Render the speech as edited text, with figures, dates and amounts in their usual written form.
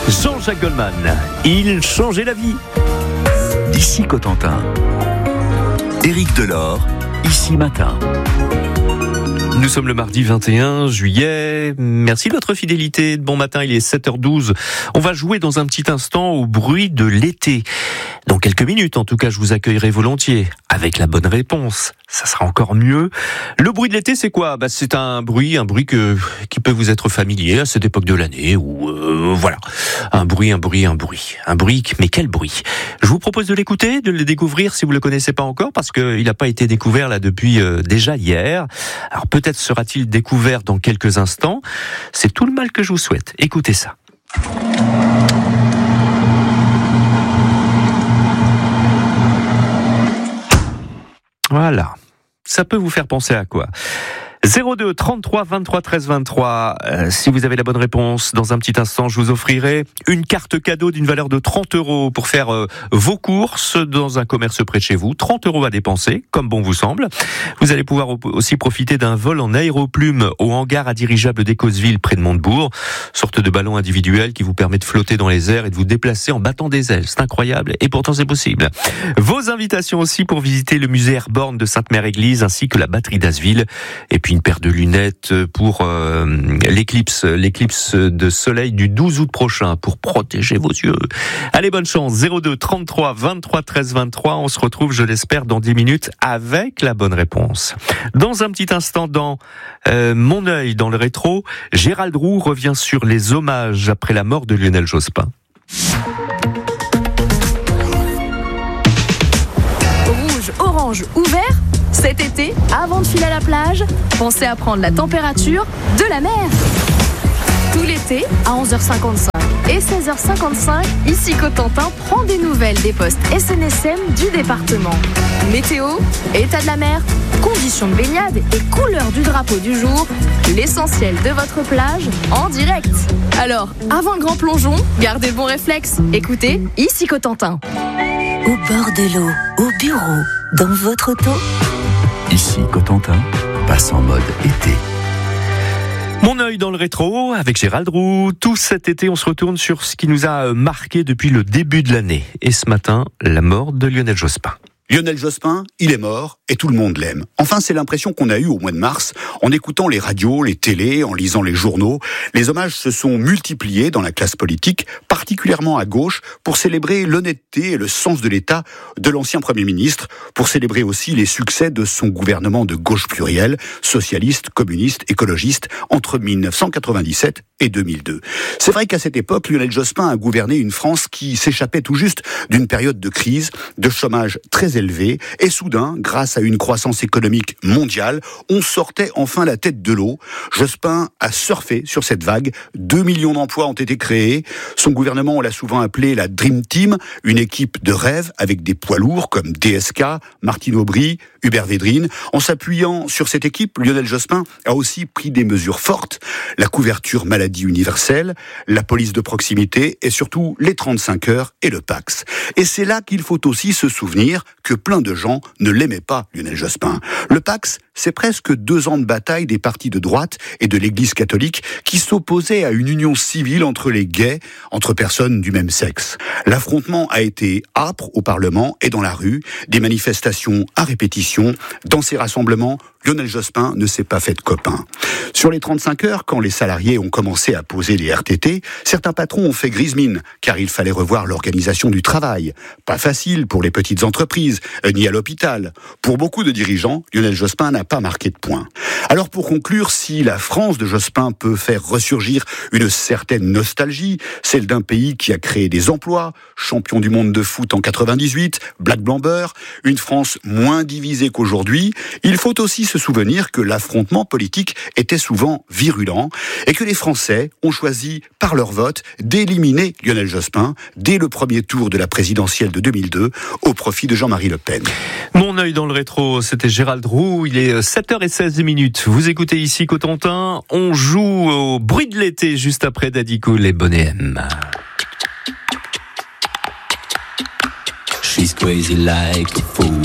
Jean-Jacques Goldman, il changeait la vie. Ici Cotentin. Éric Delors, ici Matin. Nous sommes le mardi 21 juillet. Merci de votre fidélité. Bon matin, il est 7h12. On va jouer dans un petit instant au bruit de l'été. Dans quelques minutes, en tout cas, je vous accueillerai volontiers avec la bonne réponse. Ça sera encore mieux. Le bruit de l'été, c'est quoi ? C'est un bruit qui peut vous être familier à cette époque de l'année ou voilà. Un bruit. Mais quel bruit ? Je vous propose de l'écouter, de le découvrir si vous le connaissez pas encore, parce qu'il n'a pas été découvert là depuis déjà hier. Alors peut-être sera-t-il découvert dans quelques instants. C'est tout le mal que je vous souhaite. Écoutez ça. Voilà. Ça peut vous faire penser à quoi ? 02 33 23 13 23. Si vous avez la bonne réponse, dans un petit instant, je vous offrirai une carte cadeau d'une valeur de 30 € pour faire vos courses dans un commerce près de chez vous. 30 € à dépenser, comme bon vous semble. Vous allez pouvoir aussi profiter d'un vol en aéroplume au hangar à dirigeable d'Écosville près de Montebourg. Sorte de ballon individuel qui vous permet de flotter dans les airs et de vous déplacer en battant des ailes. C'est incroyable et pourtant c'est possible. Vos invitations aussi pour visiter le musée Airborne de Sainte-Mère-Église ainsi que la batterie d'Asville. Et puis une paire de lunettes pour l'éclipse de soleil du 12 août prochain pour protéger vos yeux. Allez, bonne chance. 02 33 23 13 23. On se retrouve, je l'espère, dans 10 minutes avec la bonne réponse. Dans un petit instant, dans Mon œil dans le rétro, Gérald Roux revient sur les hommages après la mort de Lionel Jospin. Rouge, orange ou vert ? Cet été, avant de filer à la plage, pensez à prendre la température de la mer. Tout l'été, à 11h55 et 16h55, ici Cotentin prend des nouvelles des postes SNSM du département. Météo, état de la mer, conditions de baignade et couleur du drapeau du jour, l'essentiel de votre plage en direct. Alors, avant le grand plongeon, gardez le bon réflexe, écoutez ici Cotentin. Au bord de l'eau, au bureau, dans votre auto. Ici Cotentin, passe en mode été. Mon œil dans le rétro avec Gérald Roux. Tout cet été, on se retourne sur ce qui nous a marqué depuis le début de l'année. Et ce matin, la mort de Lionel Jospin. Lionel Jospin, il est mort et tout le monde l'aime. Enfin, c'est l'impression qu'on a eue au mois de mars en écoutant les radios, les télés, en lisant les journaux. Les hommages se sont multipliés dans la classe politique, particulièrement à gauche, pour célébrer l'honnêteté et le sens de l'État de l'ancien Premier ministre, pour célébrer aussi les succès de son gouvernement de gauche pluriel, socialiste, communiste, écologiste, entre 1997 et 2002. C'est vrai qu'à cette époque, Lionel Jospin a gouverné une France qui s'échappait tout juste d'une période de crise, de chômage très élevé, et soudain, grâce à une croissance économique mondiale, on sortait enfin la tête de l'eau. Jospin a surfé sur cette vague, 2 millions d'emplois ont été créés, son gouvernement, on l'a souvent appelé la Dream Team, une équipe de rêve avec des poids lourds comme DSK, Martine Aubry, Hubert Védrine. En s'appuyant sur cette équipe, Lionel Jospin a aussi pris des mesures fortes, la couverture maladie universelle, la police de proximité et surtout les 35 heures et le Pacs. Et c'est là qu'il faut aussi se souvenir que plein de gens ne l'aimaient pas, Lionel Jospin. Le Pacs, c'est presque 2 ans de bataille des partis de droite et de l'Église catholique qui s'opposaient à une union civile entre les gays, entre personnes du même sexe. L'affrontement a été âpre au Parlement et dans la rue, des manifestations à répétition. Dans ces rassemblements, Lionel Jospin ne s'est pas fait de copain. Sur les 35 heures, quand les salariés ont commencé à poser les RTT, certains patrons ont fait grise mine, car il fallait revoir l'organisation du travail. Pas facile pour les petites entreprises, ni à l'hôpital. Pour beaucoup de dirigeants, Lionel Jospin n'a pas marqué de point. Alors pour conclure, si la France de Jospin peut faire ressurgir une certaine nostalgie, celle d'un pays qui a créé des emplois, champion du monde de foot en 98, Black Blamber, une France moins divisée qu'aujourd'hui, il faut aussi se souvenir que l'affrontement politique était souvent virulent et que les Français ont choisi par leur vote d'éliminer Lionel Jospin dès le premier tour de la présidentielle de 2002 au profit de Jean-Marie Le Pen. Mon œil dans le rétro, c'était Gérald Roux, il est 7h16. Vous écoutez ici Cotentin, on joue au bruit de l'été juste après Daddy Cool et Boney M. She's crazy like a fool.